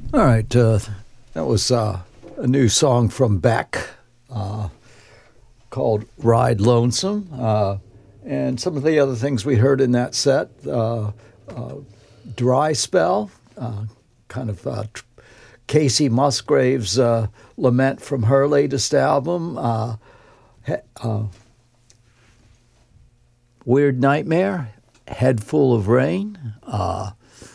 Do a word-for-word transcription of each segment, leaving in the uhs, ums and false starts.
All right, uh, that was uh, a new song from Beck uh, called Ride Lonesome. Uh, and some of the other things we heard in that set, uh, uh, Dry Spell, uh, kind of uh, tr- Casey Musgrave's uh, lament from her latest album, uh, he- uh, Weird Nightmare, Head Full of Rain, uh,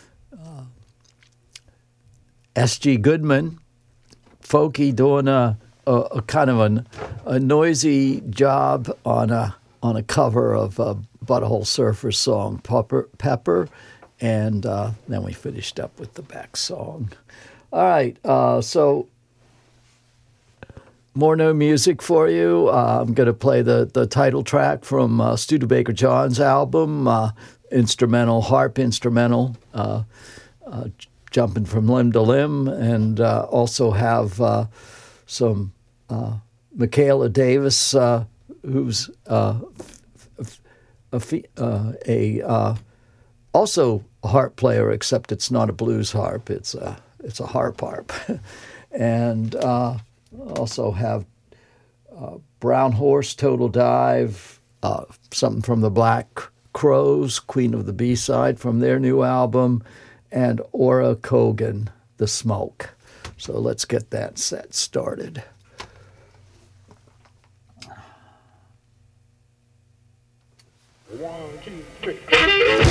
S G. Goodman, folky doing a, a, a kind of a, a noisy job on a on a cover of a Butthole Surfers song, Pepper, Pepper, and uh, then we finished up with the Beck song. All right, uh, so more new music for you. Uh, I'm going to play the, the title track from uh, Studebaker John's album, uh, instrumental, harp instrumental, uh, uh, jumping from limb to limb, and uh, also have uh, some uh, Michaela Davis, uh, who's uh, a, uh, a uh, also a harp player, except it's not a blues harp; it's a it's a harp harp, and uh, also have uh, Brown Horse, Total Dive, uh, something from the Black Crows, Queen of the B-side from their new album, and Ora Kogan, The Smoke. So let's get that set started. One, two, three.